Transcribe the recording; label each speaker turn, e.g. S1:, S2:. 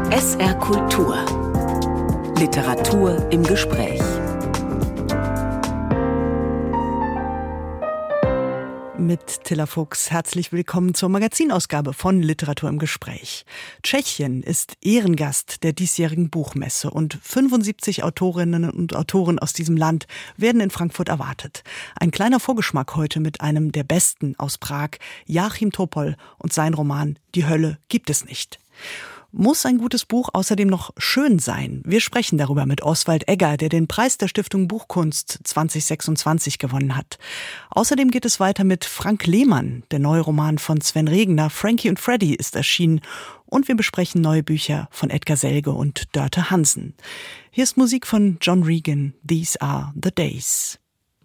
S1: SR Kultur. Literatur im Gespräch.
S2: Mit Tilla Fuchs herzlich willkommen zur Magazinausgabe von Literatur im Gespräch. Tschechien ist Ehrengast der diesjährigen Buchmesse und 75 Autorinnen und Autoren aus diesem Land werden in Frankfurt erwartet. Ein kleiner Vorgeschmack heute mit einem der Besten aus Prag, Jáchym Topol und sein Roman Die Hölle gibt es nicht. Muss ein gutes Buch außerdem noch schön sein? Wir sprechen darüber mit Oswald Egger, der den Preis der Stiftung Buchkunst 2026 gewonnen hat. Außerdem geht es weiter mit Frank Lehmann. Der neue Roman von Sven Regner, Frankie und Freddy, ist erschienen. Und wir besprechen neue Bücher von Edgar Selge und Dörte Hansen. Hier ist Musik von John Regan, These Are the Days.